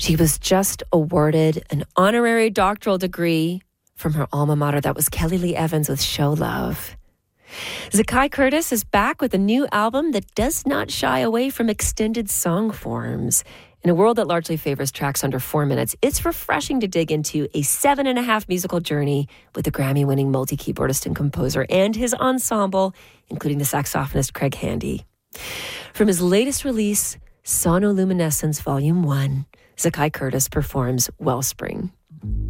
She was just awarded an honorary doctoral degree from her alma mater. That was Kelly Lee Evans with Show Love. Zakai Curtis is back with a new album that does not shy away from extended song forms. In a world that largely favors tracks under 4 minutes, it's refreshing to dig into a 7.5 musical journey with the Grammy-winning multi-keyboardist and composer and his ensemble, including the saxophonist Craig Handy. From his latest release, Sonoluminescence Volume 1, Zakai Curtis performs Wellspring.